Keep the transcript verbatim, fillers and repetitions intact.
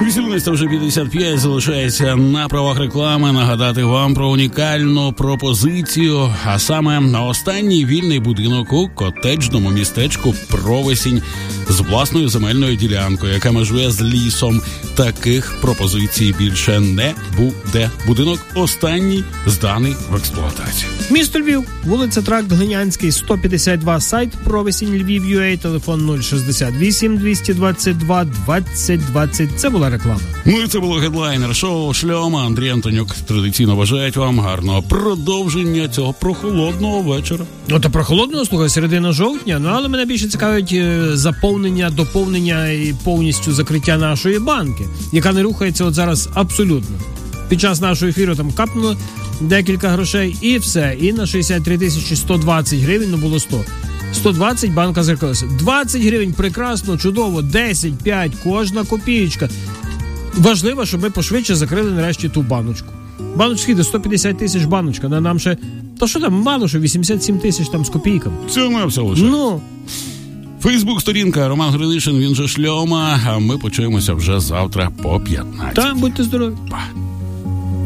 вісімнадцята вже п'ятдесят п'ять, залишається на правах реклами нагадати вам про унікальну пропозицію, а саме на останній вільний будинок у котеджному містечку Провесінь з власною земельною ділянкою, яка межує з лісом. Таких пропозицій більше не буде. Будинок останній зданий в експлуатацію. Місто Львів, вулиця Тракт Глинянський, сто п'ятдесят два, сайт Провесінь Львів точка ю а, телефон нуль шістдесят вісім двісті двадцять два двадцять двадцять. Це була реклама. Ну і це було гедлайнер шоу Шльома. Андрій Антонюк традиційно бажають вам гарного продовження цього прохолодного вечора. Ну, то прохолодного, слухай, середина жовтня, ну, але мене більше цікавить е, заповнення, доповнення і повністю закриття нашої банки, яка не рухається от зараз абсолютно. Під час нашого ефіру там капнуло декілька грошей і все. І на шістдесят три тисячі сто двадцять гривень, ну було сто. сто двадцять банка закрилася. двадцять гривень, прекрасно, чудово, десять, п'ять, кожна копієчка. Важливо, щоб ми пошвидше закрили нарешті ту баночку. Баночки йде сто п'ятдесят тисяч баночка, на нам ще, то що там, мало що, вісімдесят сім тисяч там з копійками. Це ми абсолютно. Ну. Фейсбук-сторінка Роман Гринишин, він же Шльома, а ми почуємося вже завтра по п'ятнадцятій. Так, будьте здорові. Па.